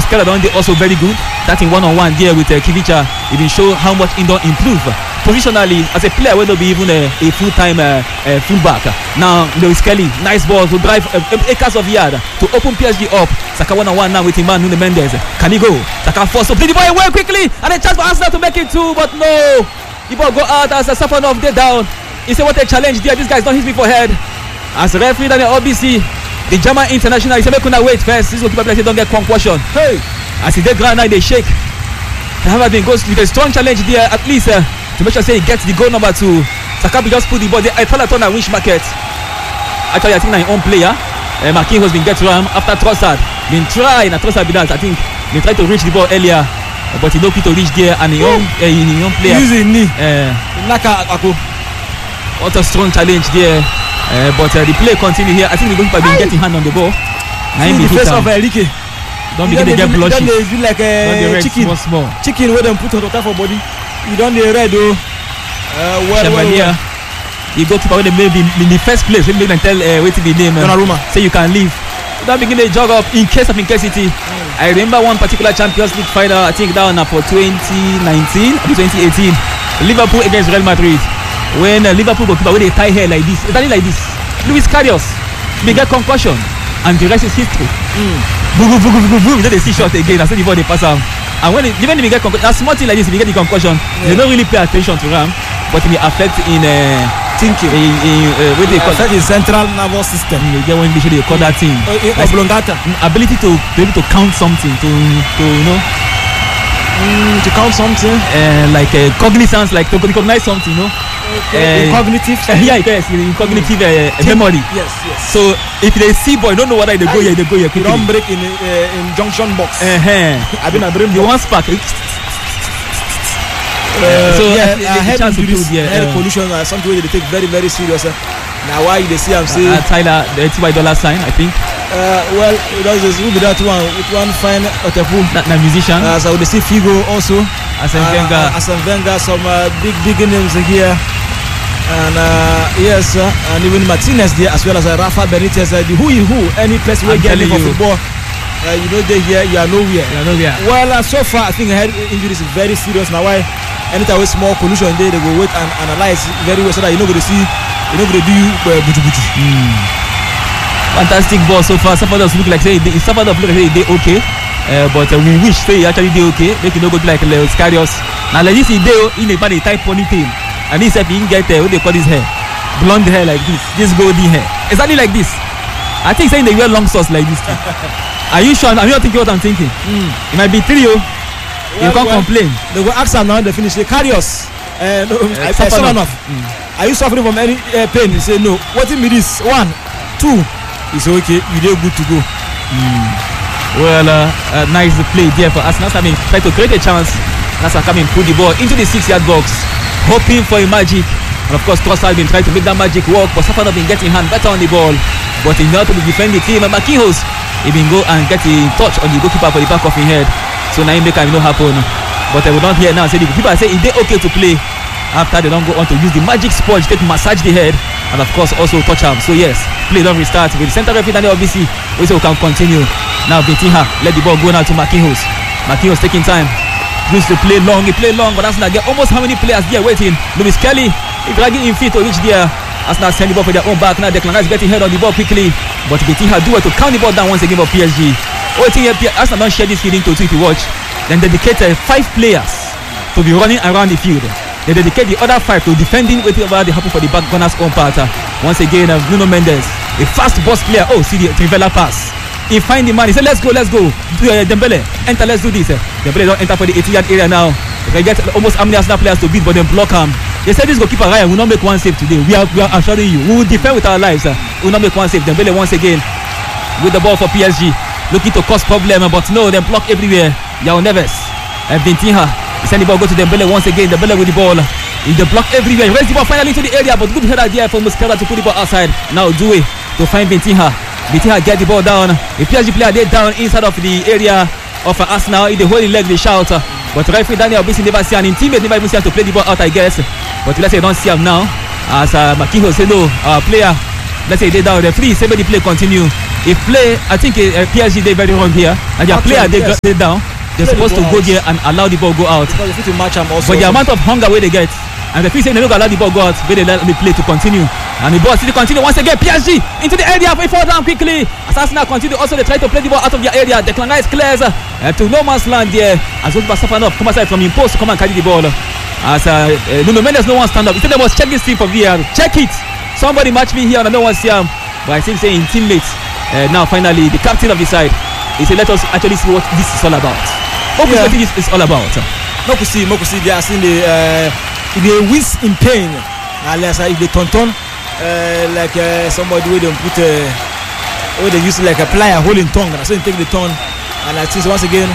Mosquera done also very good. That in one-on-one there with Kivicha, it will show how much he don't improve. Positionally, as a player, will not be even a full-time fullback. Now, Lewis Kelly, nice ball to drive acres of yard to open PSG up. Saka one-on-one now with Iman Nuno Mendes. Can he go? Saka forced to play the ball away quickly, and a chance for Arsenal to make it two, but no. The ball go out as a Safanov day down. He said, what a challenge there. This guy's not hit me for head. As referee Daniel OBC, the German international, he said, we couldn't wait first. This goalkeeper player don't get concussion. Hey, as he did ground now, they shake. However, goes with a strong challenge there, at least to make sure say he gets the goal number 2. Sakabi just put the ball there. I thought on a wish market. Actually, I think my own player, Marquinhos been get ram after Trossard. Been trying, Trossard been I think they tried to reach the ball earlier, but he no fit to reach there, and his own player using knee. Naka Ako. What a strong challenge there. But the play continue here. I think the goalkeeper been getting hand on the ball. In the face of Enrique. Don't begin to get blushy. Don't they do like a chicken? Small. Chicken where them put on top of body. You don't they red though. Chevalier. The goalkeeper when they maybe in the first place, when they tell waiting the name. Say you can leave. Don't begin to jog up in case of incasity. I remember one particular Champions League final. I think that one for 2019 or 2018. Liverpool against Real Madrid. When Liverpool goalkeeper when they tie hair like this, exactly like this. Luis Carrios, they get concussion, and the rest is history. Boom, boom, boom, boom, boom. Then they see shot again. I said before they pass him. And when even if you get concussion, a small thing like this, if you get the concussion, they don't really pay attention to them, but it will affect in thinking. What they call that is central nervous system. You get when they call that thing. Oblongata. Ability to be able to count something, to you know. To count something. Like cognizance, like to recognize something, you know. Cognitive. Yes, cognitive memory. Yes. So if they see boy, don't know what they go here, they go here quickly. You don't break in junction box. I've been a brain. The one spark. So head injuries, air pollution are something they take very, very serious. Now why they see I'm saying Tyler, the $80 sign, I think. Well, will be that one fine that musician. So they see Figo also. Arsene Wenger, some big names here. And yes, and even Martinez there as well as Rafa Benitez. The who any person will get for football. You know they here, you are nowhere. Well, so far I think head injuries is very serious. Now why anytime with small pollution there, they go wait and analyze very well so that you're not going to see, you're not going to do buju. Fantastic ball so far. Some of us look like say they okay. But we wish say actually they okay. They can not go like Lewis Carrios. Now like this he in a body type ponytail. And he said he didn't get what they call his hair. Blonde hair like this golden hair. Exactly like this. I think saying they wear long socks like this too. Are you sure? I'm not thinking what I'm thinking. It might be trio. You can't complain. They will ask him now they finish the Carrios. Are you suffering from any pain? He say no. What it mean is 1, 2. He say okay, you did good to go. Well, nice play there for Arsenal. I mean, try to create a chance. Nasa coming, put the ball into the 6-yard box, hoping for a magic. And of course, Trossard been trying to make that magic work, but Safanov been getting hand better on the ball. But in order to defend the team, Marquinhos, he been go and get a touch on the goalkeeper for the back of his head. So now he make it no happen. But I will not hear now say the goalkeeper say they okay to play after they don't go on to use the magic sponge to massage the head and of course also touch him. So yes, play don't restart with the center referee Daniel obviously we say we can continue. Now Vitinha let the ball go now to Marquinhos. Marquinhos taking time. Used to play long, he played long, but Arsenal get almost how many players there waiting. Luis Kelly, he dragging him feet to reach there. Arsenal send the ball for their own back. Now Declan Rice getting head on the ball quickly, but Vitinha do it to count the ball down once again for PSG. Waiting here, Arsenal don't share this feeling to if you watch. Then dedicate 5 players to be running around the field. They dedicate the other 5 to defending whatever they happen for the back corner's own part. Once again, Nuno Mendes, a fast boss player. Oh, see the Trivela pass. He find the man. He said, let's go. Dembele, enter. Let's do this. Dembele don't enter for the 80-yard area now. They get almost how many Arsenal players to beat, but then block him. They said this goalkeeper Ryan will not make one save today. We are assuring you, we will defend with our lives. We will not make one save. Dembele once again with the ball for PSG, looking to cause problem, but no, they block everywhere. Yao Neves and Vitinha. He send the ball go to Dembele once again. Dembele with the ball. He the block everywhere. He raised the ball finally to the area, but good header there for Mosquera to put the ball outside. Now Due to find Vitinha. Vitinha get the ball down. The PSG player they down inside of the area of Arsenal. In the holy leg they shout. But referee Daniel Obisi never see an teammate never even see him to play the ball out, I guess. But let's say don't see him now. As Marquinhos say no, our player let's say they down the free, somebody play continue. If play, I think PSG they very wrong here, and their player they got it down. They're supposed to go there and allow the ball go out. Because they fit to match them also. But the amount of hunger where they get, and the free say they don't allow the ball go out, where they let the play to continue. And the ball still continue once again. PSG into the area, we fall down quickly. As Arsenal continue, also they try to play the ball out of their area. Declan Rice clears to no man's land there. As Goalkeeper Stefanov come aside from him post to come and carry the ball. As Nuno Mendes no one stand up. He said they must check this team from VR. Check it. Somebody match me here and I don't want to see him. But I think saying teammates. Now finally the captain of the side. He said let us actually see what this is all about. What this is all about. Mokusi, they are seeing they wins in pain. Unless if they turn like somebody where they put where they use like a plier holding tongue. So they take the tongue and I think once again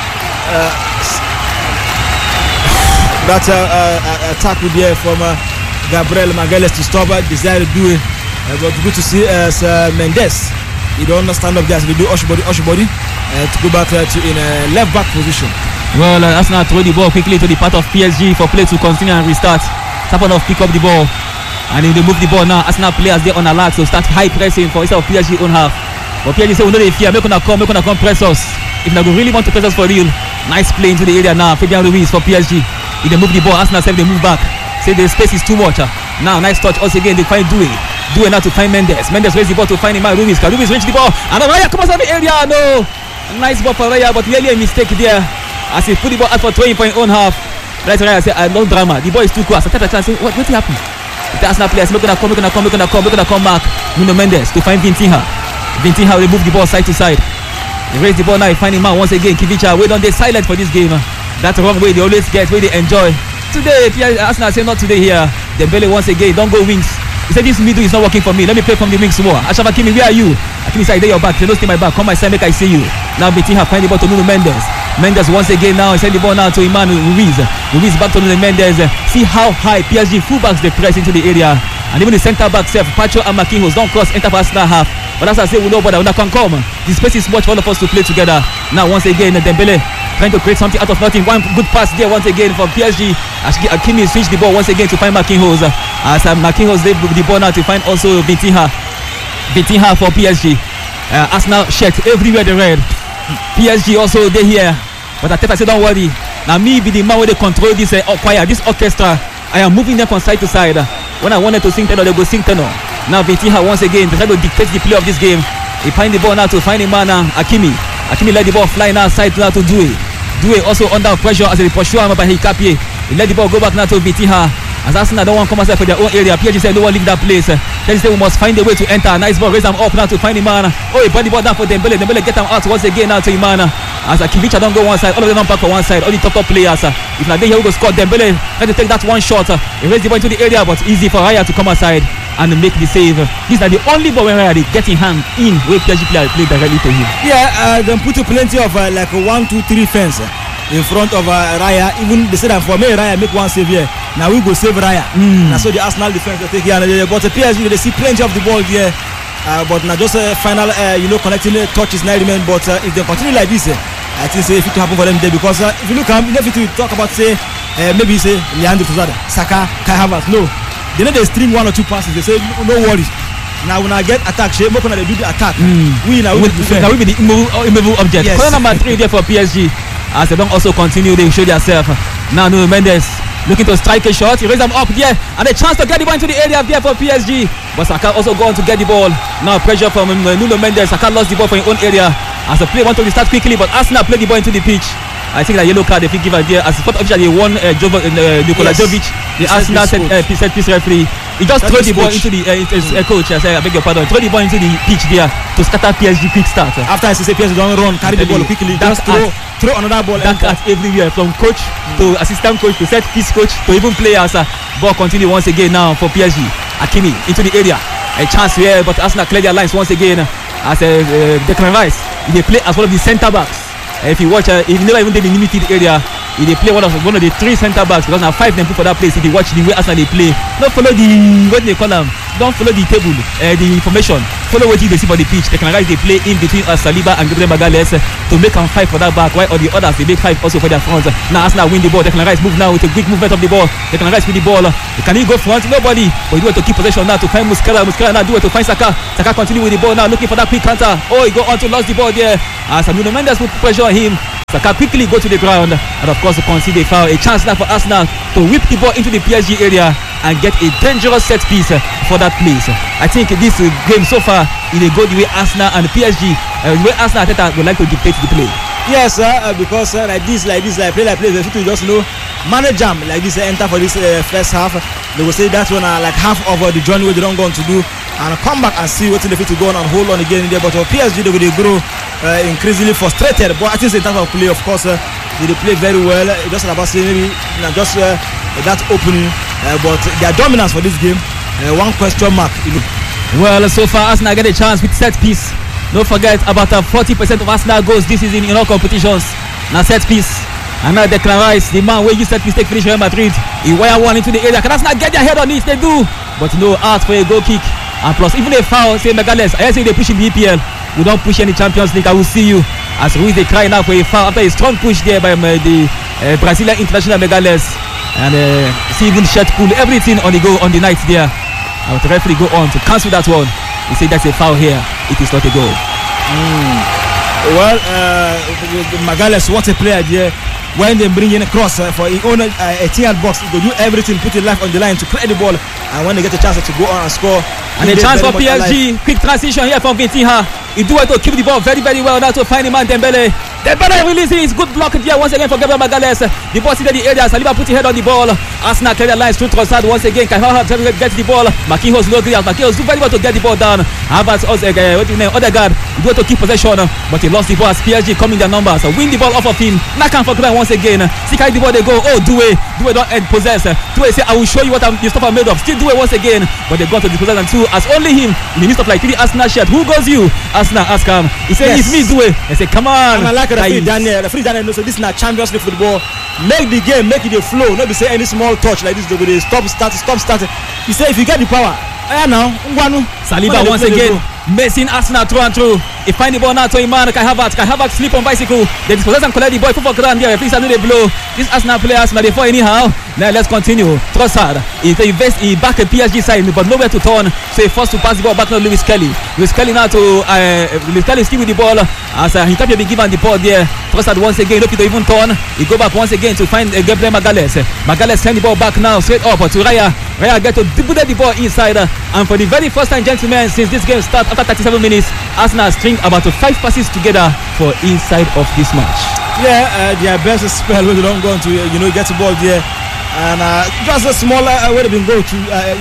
that attack with there from Gabriel Magalhaes to stop it, desire to do it. But good to see Mendes. You don't understand of that. They do Oshibody to go back to in a left back position. Well, Arsenal throw the ball quickly to the part of PSG for play to continue and restart. Stefanov pick up the ball and if they move the ball now, Arsenal players they on alert so start high pressing for instead of PSG own half. But PSG say we know they fear, make una come press us. If they really want to press us for real, nice play into the area now. Fabian Ruiz for PSG. If they move the ball, Arsenal say they move back. Say the space is too much. Now nice touch once again. They find Doué now to find Mendes. Mendes raise the ball to find him. Ruiz reach the ball and Raya comes out of the area. No, nice ball for Raya, but really a mistake there as he put the ball out for throwing for his own half. Right, Raya say no drama. The ball is too close. I start to say what happened? The Arsenal players make gonna come back. Nuno Mendes to find Vintinha. Vintinha will move the ball side to side. He raise the ball now. He find him out once again. Kivicha wait on the silent for this game. That's the wrong way they always get, where they enjoy. Today, Arsenal say not today here. Dembele once again, don't go wings. He said this middle is not working for me. Let me play from the wings more. Ashraf Hakimi, where are you? Hakimi said, your back. Say, don't stay my back. Come my side, make I see you. Now Vintinha find the ball to Nuno Mendes. Mendes once again now, he send the ball now to Emmanuel Ruiz. Ruiz back to Nuno Mendes. See how high PSG fullbacks they press into the area. And even the centre back self, Pacho and Marquinhos don't cross, enter for Arsenal half. But as I say, we know but can come. The space is much for all of us to play together. Now once again, Dembele trying to create something out of nothing. One good pass there once again from PSG. Hakimi switch the ball once again to find Marquinhos. As Marquinhos they the ball now to find also Vintinha for PSG. Arsenal shirt everywhere the red. PSG also they here. But Arteta said don't worry. Now me be the man where they control this choir, this orchestra. I am moving them from side to side. When I wanted to sing tenor, they go sing tenor. Now Vintinha once again try to dictate the play of this game. He find the ball now to find him man Hakimi. Hakimi let the ball fly now side now to Doué. Doué also under pressure as they pursue him by Hikapié. He let the ball go back now to Vintinha. As Arsenal don't want to come outside for their own area. PSG said no one leave that place. Then say we must find a way to enter. Nice ball, raise them up now to find him man. Oh, he brought the ball down for Dembele. Dembele get them out once again now to Imana. As Kivicha don't go one side, all of them don't back for one side. All the top players. If not they here we go score. Dembele try to take that one shot. He raised the ball into the area, but easy for Raya to come outside and make the save. These are the only ball when Raya they get in hand in where PSG player play directly to him. Yeah, they put plenty of like 1, 2, 3 fence in front of Raya. Even they said that for me Raya make one save here. Now we go save Raya. And so the Arsenal defense they take here. But the PSG they see plenty of the ball here. But now just a final connecting touches now remain. But if they continue like this, I think say if it happen for them there because if you look at if we talk about say maybe say Leandro Trossard, Saka, Kai Havertz, no. They know they string 1 or 2 passes. They say no worries. Now when I get attack, shape, when they do the attack, we will be the immovable object. Yes. Corner number 3 there for PSG. As they don't also continue, they show themselves. Now Nuno Mendes looking to strike a shot. He raise them up there and a chance to get the ball into the area there for PSG. But Saka also go on to get the ball. Now pressure from Nuno Mendes. Saka lost the ball from his own area. As the play want to restart quickly, but Arsenal play the ball into the pitch. I think that yellow card they give her there as sport official they won Nikola Jovic, the Arsenal set piece referee. He just throw the ball into the coach. I say I beg your pardon. Throw the ball into the pitch there to scatter PSG quick start. After I say PSG don't run, carry the ball quickly. Just throw another ball. That cut everywhere from coach to assistant coach to set piece coach to even players. Ball continue once again now for PSG. Hakimi into the area. A chance here, but Arsenal clear their lines once again as Declan Rice. They play as one of the centre backs. If you watch, he never even did the limited area. They play one of the 3 centre backs because now 5 them put for that place. If you watch the way Arsenal they play, don't follow the what they call them. Don't follow the table, the formation. Follow what they see for the pitch. They can rise they play in between Saliba and Gabriel Magalhaes to make them fight for that back. While all the others they make 5 also for their front. Now Arsenal win the ball. They can rise move now with a quick movement of the ball. They can rise with the ball. Can he go front? Nobody. But he do it to keep possession now to find Muscala. Muscala now do it to find Saka. Saka continue with the ball now looking for that quick counter. Oh, he go on to lost the ball there. As Nuno Mendes put pressure on him. Saka quickly go to the ground and of course concede a foul. A chance now for Arsenal to whip the ball into the PSG area and get a dangerous set piece for that place. I think this game so far is a go the way Arsenal and PSG, the way Arsenal would like to dictate the play. Yes, because like this, play, they should just manage them like this. Enter for this first half. They will say that one like half of the journey they don't go on to do, and come back and see what they fit to go on and hold on again in there. But for PSG, they will grow increasingly frustrated. But I think in terms of play, of course, they play very well. Just about saying maybe just that opening, but their dominance for this game, one question mark. Well, so far Arsenal get a chance with set piece. Don't forget about 40% of Arsenal goals this season in all competitions. Now set piece. And now Declan Rice, the man where you set piece take finish Real Madrid. He wire one into the area. Can Arsenal get their head on it? They do. But no, out for a goal kick. And plus even a foul, say Magalhaes. I say they push in the EPL. We don't push any Champions League. I will see you. As Ruiz they cry now for a foul after a strong push there by the Brazilian international Magalhaes. And see even shirt pull everything on the go on the night there. And the referee go on to cancel that one. He said that's a foul here. It is not a goal. Well, Magalhaes, what a player there. When they bring in a cross for his own 18-yard box, he will do everything, put his life on the line to clear the ball. And when they get a chance to go on and score, and a chance for PSG. Quick transition here from Vitinha. He do it to keep the ball very, very well now to find the man Dembele. Dembele releasing his good block here once again for Gabriel Magalhaes. The ball in the area. Saliba put his head on the ball. Arsenal clear the lines through Trossard once again. Kai Havertz gets the ball. Marquinhos no good. Marquinhos do very well to get the ball down. Havertz Odegaard do it to keep possession, but he lost the ball as PSG coming their numbers. Win the ball off of him. Nakan for ground once again. See the ball they go. Oh, Doué don't end possess. Doué say I will show you what the stuff I'm made of. Still Doué once again, but they got to the possession too. As only him in the midst of like 3 Arsenal shirt. Who goes you? Arsenal ask him. He said yes. It's me Doué. They say come on. And I like referee Daniel knows so this is not Champions League football. Make the game, make it a flow. Not be say any small touch like this. They will stop start. He say if you get the power. Now Saliba once again messing Arsenal through and through. He find the ball now to Iman Kai Havertz slip on bicycle. They dispossess and collect the ball for ground here. Please do the blow. This Arsenal players now they fall anyhow. Now let's continue. Trossard he back a PSG side but nowhere to turn. So he forced to pass the ball back to Lewis Kelly. Lewis Kelly now to Lewis Kelly still with the ball as he can't be given the ball there. Trossard once again looking to even turn. He go back once again to find Gabriel Magalhaes. Magalhaes send the ball back now straight up to Raya. Raya get to put the ball inside and for the very first time, gentlemen, since this game starts after 37 minutes, Arsenal string about 5 passes together for inside of this match. Yeah, their best spell when they don't go to get the ball there, and just a small where they've been going to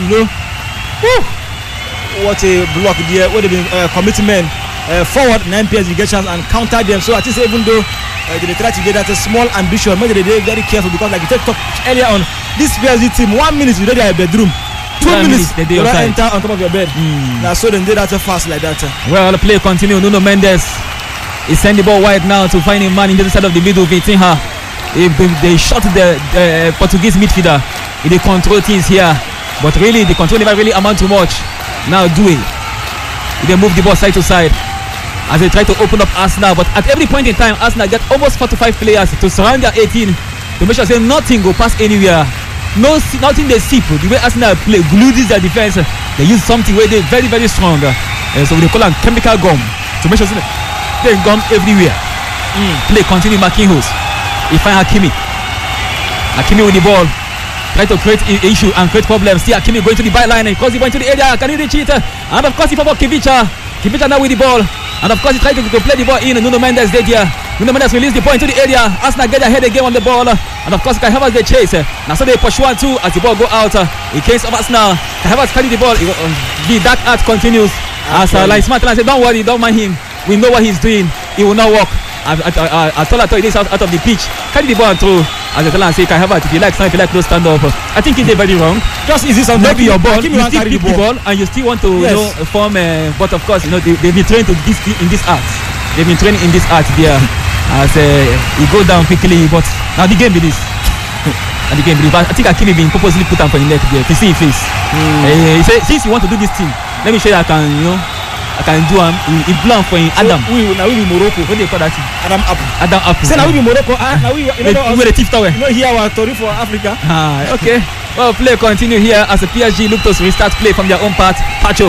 what a block there, where they've been commitment forward. 9 players you get chance and counter them. So I think even though they try to get that a small ambition, maybe they're very careful because like you talked earlier on, this PSG team 1 minute you know they are bedroom. 2 minutes they don't enter on top of your bed. Now so they did that fast like that. Well, the play continue. Nuno Mendes is sending the ball wide now to find a man in the other side of the middle. Vitinha. They shot the Portuguese midfielder. They control things here, but really the control never really amount to much. Now Doué. They move the ball side to side as they try to open up Arsenal, but at every point in time Arsenal get almost 45 players to surround their 18 to make sure say nothing go pass anywhere. Nothing they see. The way Arsenal play glue this their defense, they use something where they're very, very strong. So they call them chemical gum to make sure they gum everywhere. Play continue Marquinhos. He find Hakimi with the ball. Try to create issue and create problems. See Hakimi going to the byline and cross the ball into the area. Can he reach it? And of course he favor Kivicha. Kivicha now with the ball. And of course he tried to play the ball in. Nuno Mendes did here. Nuno Mendes released the ball into the area. Arsenal get their head again on the ball. And of course Kai Havertz they chase. Now so they push 1-2 as the ball go out. In case of Arsenal, Kai Havertz carry the ball. The dark art continues. As like Smart said, don't worry, don't mind him. We know what he's doing. He will not walk. I told it is out of the pitch. Carry the ball through. As I tell and say, Kai Havertz, if you like no stand up. I think he did very wrong. Just is this something? Maybe your ball, you still pick the ball and you still want to form. But of course, they've been trained in this art. They've been training in this art there. as he go down quickly, but now the game be this. And the game be this. But I think Hakimi been purposely put him for the neck there to see his face. He said, since you want to do this thing, let me show you I can do him. He blow for him. Adam. Now we be Morocco. What do you call that thing? Adam Apple. Adam Apple. Say now we be Morocco. Now we the thief tower. You know here our story for Africa. Okay. Well, play continue here as the PSG look to restart play from their own part. Pacho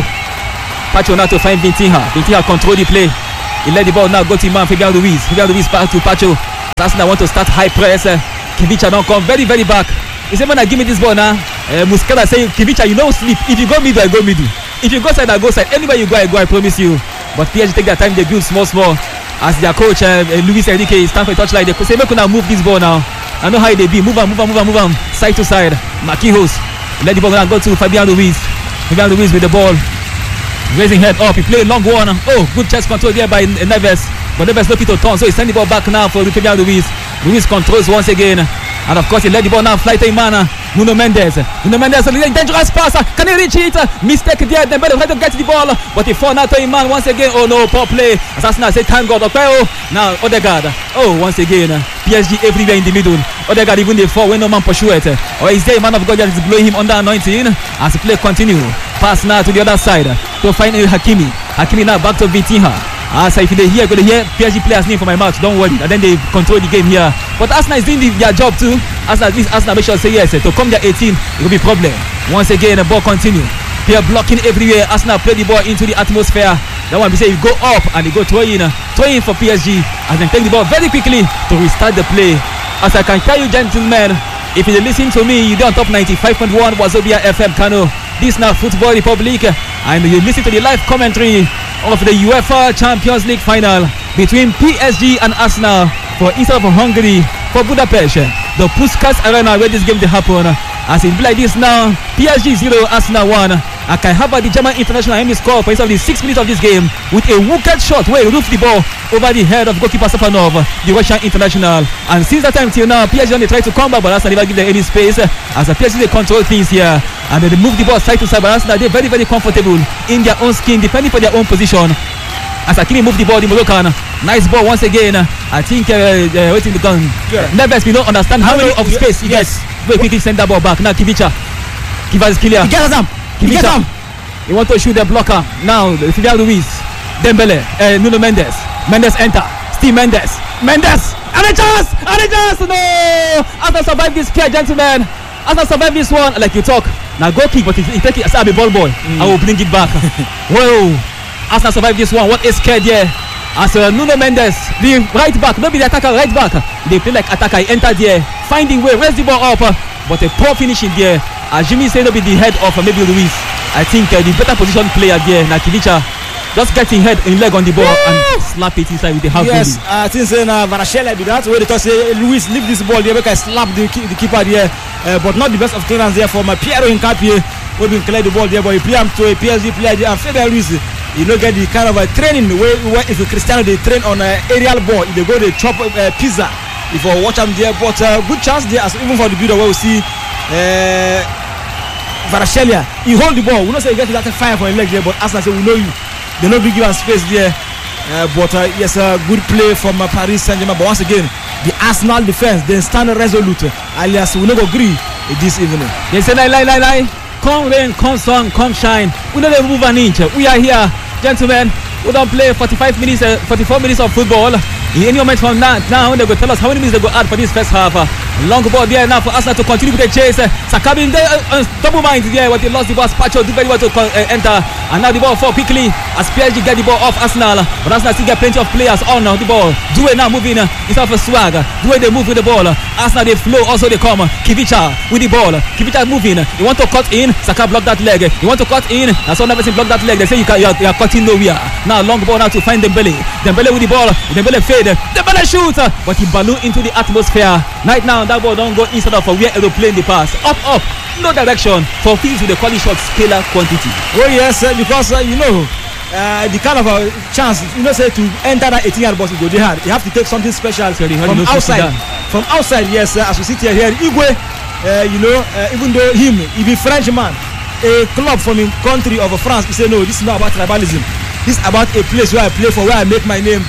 now to find Vitinha. Vitinha control the play. He let the ball now go to man Fabian Ruiz. Fabian Ruiz back to Pacho. Arsenal want to start high press. Kivicha don't come very back. He said, man, give me this ball now. Muscala say, Kivicha, you don't sleep. If you go middle, I go middle. If you go side, I go side. Anywhere you go, I go, I promise you. But PSG take their time, they build small. As their coach, Luis Enrique, is time for a touchline. They say, make now move this ball now. I know how they be. Move on. Side to side. Marquinhos. Let the ball now go to Fabian Ruiz. Fabian Ruiz with the ball. Raising head up. He played a long one. Oh, good chest control there by Neves. But Neves no fit to turn. So he send the ball back now for Fabian Ruiz. Ruiz controls once again. And of course, he let the ball now fly to Imana. Nuno Mendes, a dangerous pass. Can he reach it? Mistake there. Dembele try to get the ball, but he fall now to Iman once again. Oh no, poor play. Assassin say thank God. Now Odegaard. Oh, once again, PSG everywhere in the middle. Odegaard even the fall when no man pursue it. Or is there a man of God that is blowing him under anointing? As the play continue, pass now to the other side to find Hakimi. Hakimi now back to Vitinha. So if they hear, go to hear PSG players' name for my mouth, don't worry. And then they control the game here. But Arsenal is doing their job too. Arsenal make sure say yes. To come their 18, it will be a problem. Once again, the ball continue. They are blocking everywhere. Arsenal play the ball into the atmosphere. That one we say you go up and they go throw in for PSG. And then take the ball very quickly to restart the play. As I can tell you, gentlemen, if you listen to me, you don't top 95.1 Wazobia FM Kano. This now Football Republic, and you listen to the live commentary of the UEFA Champions League final between PSG and Arsenal for instead of Hungary for Budapest, the Puskas Arena where this game will happen. As it be like this now, PSG 0, Arsenal 1. And Kai Havertz, the German international, aim score for instead of the 6 minutes of this game with a wicked shot where he roofed the ball over the head of goalkeeper Stefanov, the Russian international. And since that time till now, PSG only try to come back, but Arsenal never give them any space. As a PSG they control things here, and they move the ball side to side, but Arsenal they're very comfortable in their own skin, depending for their own position. As Hakimi move the ball, the Moroccan, nice ball once again. I think waiting the gun. Neves, we don't understand how many of space he gets. Very quickly send that ball back. Now Kivicha, Kiva is clear. He gets him. He want to shoot the blocker. Now Fabian Ruiz, Dembele, Nuno Mendes. Mendes enter. Steve Mendes. And a chance. No. Arsenal survive this scare, gentlemen. Arsenal survive this one. Like you talk. Now go kick, but he take it as a ball boy. I will bring it back. Whoa. Arsenal survive this one. What is scared here? As Nuno Mendes, the right back, not be the attacker, right back. They play like attacker. He entered there, finding way, raise the ball up, but a poor finishing there. As Jimmy said, not be the head of maybe Luis. I think the better position player there, Nakivicha, just getting head in leg on the ball and slap it inside with the half. Yes, I think saying Varashela be that where they talk say Luis leave this ball there, make I slap the keeper there, but not the best of clearance there for my Piero Hincapié. We been clear the ball there, but he play to a PSG player there and Fabian Ruiz. You know, get the kind of a training where if a Cristiano they train on aerial ball, if they go they chop pizza. If you watch them there, but good chance there as even for the builder where we see Varashelia, he hold the ball. We don't say he get that fire for a leg there, but as I say, we know you. They don't give you space there. But yes, a good play from Paris Saint-Germain. But once again, the Arsenal defense they stand resolute. Alias, we not agree this evening. They say lie. Come rain, come sun, come shine. We don't move an inch. We are here, gentlemen. We don't play 44 minutes of football. In any moment from now, they go tell us how many minutes they go add for this first half. Long ball there now for Arsenal to continue with the chase. Sakabi there, double mind there, but they lost the ball. Pacho do very well to enter, and now the ball fall quickly as PSG get the ball off Arsenal. But Arsenal still get plenty of players on the ball. Due now moving instead of a swag. Due they move with the ball. Arsenal they flow, also they come. Kivicha with the ball. Kivicha moving. You want to cut in? Saka block that leg. You want to cut in? That's all never seen block that leg. They say you are cutting nowhere. Now long ball now to find Dembele. Dembele with the ball. Dembele fade. Dembele shoot, but he balloon into the atmosphere. Right now that ball don't go inside of where aeroplane the pass. Up, no direction. For fields with the quality shot scalar quantity. Oh yes, because you know the kind of a chance say to enter that 18-yard box go hard. You have to take something special from outside. From outside, yes, as we sit here Igwe, even though he be French man, a club from the country of France, he say no, this is not about tribalism. This is about a place where I play for, where I make my name.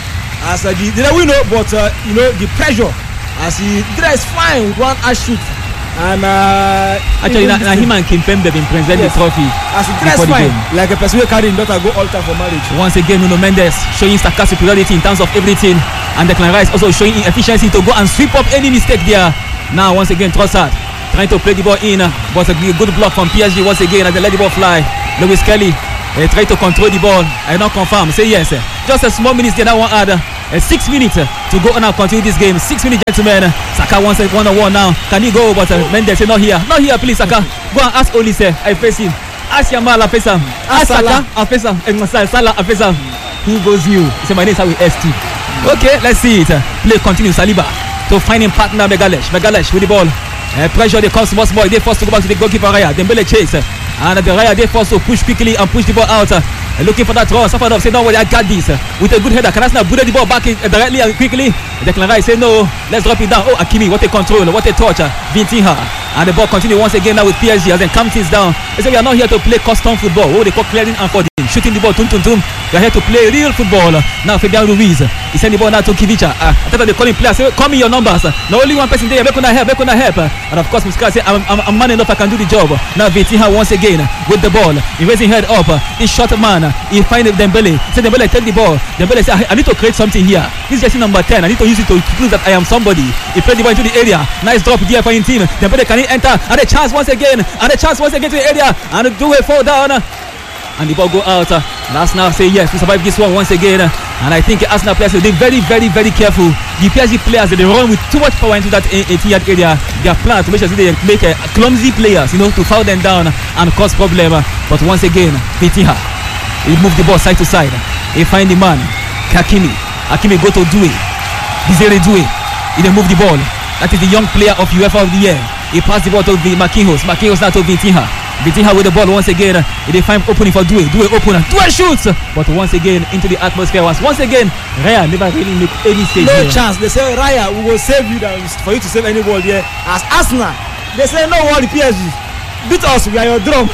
as they win, but the pressure as he dressed fine with one ash shoot. And actually, him and Kimpembe been present the trophy as he dressed fine, like a person who carrying daughter go altar for marriage. Once again, Nuno Mendes showing Saka superiority in terms of everything, and Declan Rice also showing efficiency to go and sweep up any mistake there. Now, once again, Trossard trying to play the ball in, but a good block from PSG once again as they let the ball fly. Lewis Kelly try to control the ball. I not confirm. Say yes. Just a small minutes there. That one add 6 minutes to go on and continue this game. 6 minutes, gentlemen. Saka wants a 1-on-1 now. Can he go? But Mendes say not here. Not here, please, Saka. Go and ask Olise. I face him. Ask Yamal. I face him. Ask Saka. I face him. Salah. I face him. Who goes you? He said my name is with ST. Okay, let's see it. Play continue. Saliba to find him partner Megalesh with the ball. Pressure they come small. They forced to go back to the goalkeeper Raya. Dembele chase. And the Raya they forced to push quickly and push the ball out. Looking for that run. Safarov say no worry, I got this. With a good header. Can Arsenal put the ball back in, directly and quickly? Declan Rice say no. Let's drop it down. Oh, Hakimi, what a control, what a touch. Vitinha. And the ball continue once again now with PSG as they calm things down. They say we are not here to play custom football. What they call clearing and forwarding. Shooting the ball, tum. We are here to play real football. Now Fabian Ruiz. He send the ball now to Kivicha. I thought they call him players. Say, call me your numbers. Now only one person there. Where can I help? And of course, Muscat say, I'm man enough. I can do the job. Now Vitinha once again with the ball. He raising head up. He shot man. He find Dembele. Say Dembele take the ball. Dembele say I need to create something here. This is jersey number 10. I need to use it to prove that I am somebody. He played the ball into the area. Nice drop there for his team. Dembele can he enter? And a chance once again. To the area. And do a fall down. And the ball go out. And Arsenal say yes, we survive this one once again. And I think Arsenal players will be very, very, very careful. The PSG players, they run with too much power into that 18-yard area. They are planned to make sure they make clumsy players, to foul them down and cause problem. But once again, Vitinha, he moved the ball side to side. He find the man, Hakimi go to Doué. Desiré Doué. He then move the ball. That is the young player of UEFA of the year. He passed the ball to Marquinhos now to Vitinha with the ball once again. They find opening for Doué open. Doué shoots, but once again into the atmosphere. Once again, Raya never really make any save. No chance. They say Raya, we will save you for you to save any ball here. As Arsenal, they say no worry, PSG beat us, we are your drum.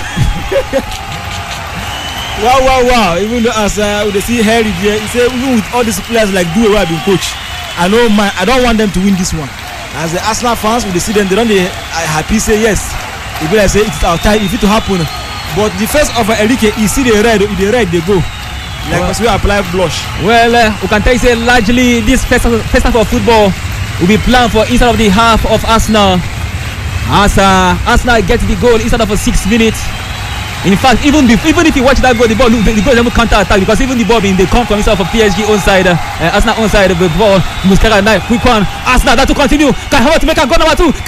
Wow. Even though as they see Harry there, he say even with all these players like Doué who have been coached, I don't want them to win this one. As the Arsenal fans, when they see them, they don't happy say yes. If I say it's our time, if it to happen. But the first of Enrique, you see the red, they go. Like we apply blush. Well, we can tell you say largely this first half of football will be planned for inside of the half of Arsenal. As Arsenal get the goal inside of 6 minutes. In fact, even if you watch that goal, the goal is counter attack because even the ball they come from inside of PSG own side, Arsenal own side of the ball. Muscara knife, quick one. Arsenal that to continue. Can Havertz make a goal number 2?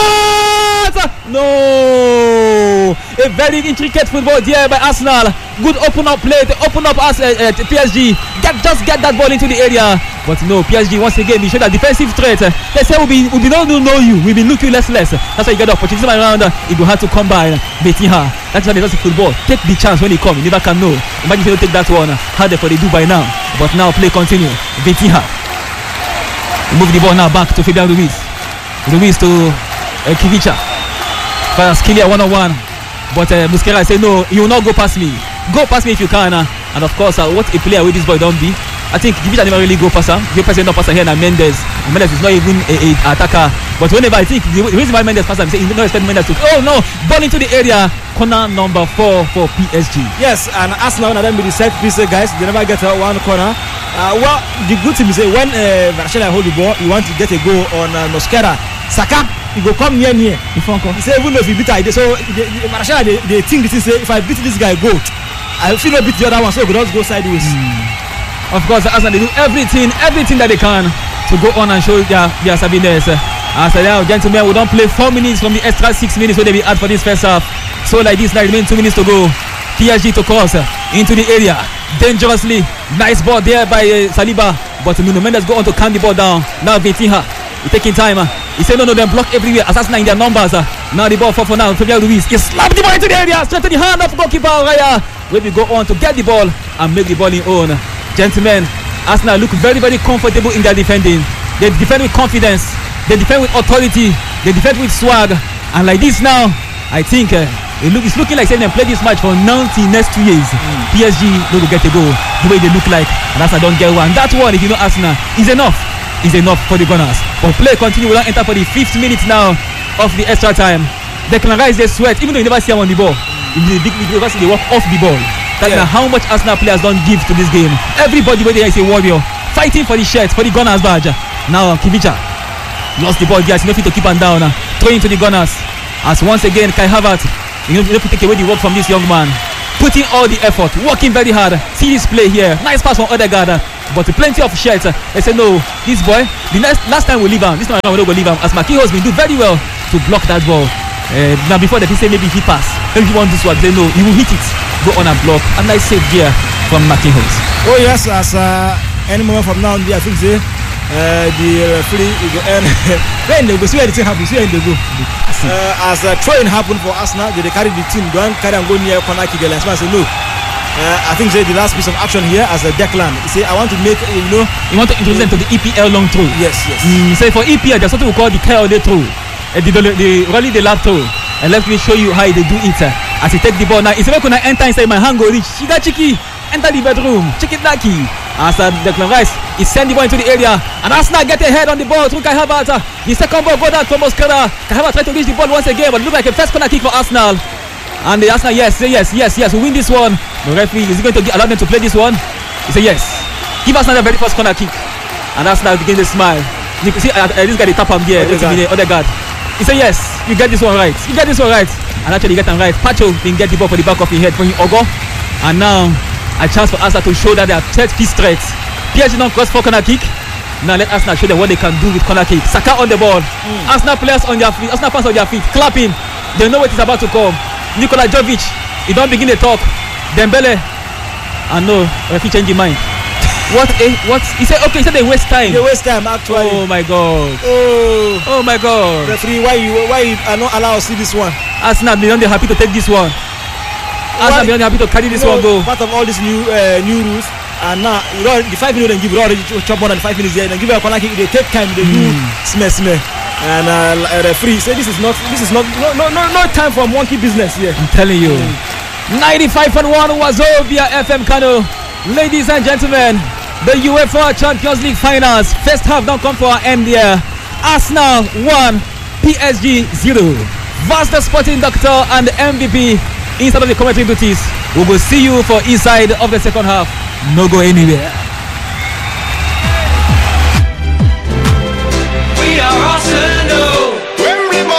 No! A very intricate football there by Arsenal. Good open up play to open up PSG. Just get that ball into the area. But no, PSG once again they show that defensive threat. They say we don't know you. We will look you less. That's why you get the opportunity around. It will have to come by Vitinha. That's why they just football. Take the chance when he come. You never can know. Imagine if you don't take that one. How they do by now. But now play continue. Vitinha. Move the ball now back to Fabian Ruiz. Ruiz to Kivicha. Skilia 1-on-1. But Musquera say no, you will not go past me. Go past me if you can. And of course, what a player with this boy don't be. I think Kivicha never really go past him. The person not pass here now Mendes. And Mendes is not even a attacker. But whenever I think the reason why Mendes pass him, he don't expect Mendes to. Oh no, ball into the area. Corner number 4 for PSG. Yes, and Arsenal and them be the set piece guys. They never get one corner. Well, the good thing is when Varela hold the ball, you want to get a goal on Mosquera. Saka, he go come near. He say even if he beat it, so Varela they think this is if I beat this guy, go. I feel not beat the other one, so we just go sideways. Of course, Arsenal they do everything that they can to go on and show their savviness. As now, gentlemen, we don't play 4 minutes from the extra 6 minutes where they be out for this first half. So like this, now remain 2 minutes to go. PSG to cross into the area dangerously. Nice ball there by Saliba, but Nuno Mendes go on to calm the ball down. Now Vitinha, he taking time. He said no, them block everywhere. Arsenal in their numbers. Now the ball for now. Fabian Ruiz, he slapped the ball into the area, straight to the hand of goalkeeper Raya. Where we go on to get the ball and make the ball in own. Gentlemen, Arsenal look very, very comfortable in their defending. They defend with confidence. They defend with authority. They defend with swag. And like this now, I think It's looking like saying they play this match for 90 next 2 years. PSG don't get a goal the way they look like, and Arsenal don't get one. That one, if you know Arsenal, is enough. Is enough for the Gunners. But play continue. Will not enter for the 5th minute now of the extra time. Declan Rice, they sweat, even though you never see them on the ball. In the big league, you never see they walk off the ball. That's now how much Arsenal players don't give to this game. Everybody where there is a warrior fighting for the shirt, for the Gunners badge. Now Kivicha lost the ball there. It's nothing to keep on down. Throwing to the Gunners. As once again, Kai Havertz, you know, to take away the work from this young man. Putting all the effort, working very hard. See this play here. Nice pass from Odegaard. But plenty of shirts. They say no, this boy, last time we leave him, this time we don't go leave him. As Marquinhos been doing very well to block that ball. Now before they say maybe he pass, maybe he want this one, they know he will hit it, go on and block. A nice save here from Marquinhos. Oh yes, as any moment from now, I think the referee will end. When they go, see where the thing happens, see where they go. As a throwing happened for Arsenal, they carry the team, don't carry and go near corner kick. And I say no. I think the last piece of action here as a Declan. He say I want to make you want to introduce them to the EPL long throw. Yes. Say for EPL there's something we call the KOD throw. The rally the lap throw. And let me show you how they do it. As he take the ball now, it's not gonna enter inside my hand go reach. Shiga Chiki, enter the bedroom. Check it lucky. As Declan Rice is send the ball into the area, and Arsenal get a head on the ball through Kai Havertz. The second ball go down to Mosquera. Kai Havertz try to reach the ball once again, but it look like a first corner kick for Arsenal. And the Arsenal, yes, we win this one. The referee is going to allow them to play this one. He said yes. Give Arsenal the very first corner kick. And Arsenal begin to smile. You can see this guy, they tap him here. Odegaard. He said yes, you get this one right. You get this one right. And actually you get them right. Pacho didn't get the ball for the back of his head for Ogo. And now a chance for Arsenal to show that they are threat-piece threats. PSG don't cross for corner kick. Now let Arsenal show them what they can do with corner kick. Saka on the ball. Arsenal players on their feet. Arsenal fans on their feet, clapping. They know what is about to come. Nikola Jovic, he don't begin to talk. Dembele, and no, referee change his mind. What? He said okay. He said they waste time. They waste time actually. Oh my God. Oh my God. Referee, why you are not allowed to see this one? Arsenal be only happy to take this one. Arsenal be only happy to carry this one go. Part of all these new rules. And now the 5 minutes they give already chop more than 5 minutes there. They give a corner kick. They take time. They do smell. And referee say this is not no time for monkey business here. I'm telling you. 95.1 Wazobia FM Kano. Ladies and gentlemen, the UEFA Champions League finals. First half don't come for our end here. Arsenal 1, PSG 0. Vaz the Sporting Doctor and the MVP inside of the commentary duties. We will see you for inside of the second half. No go anywhere.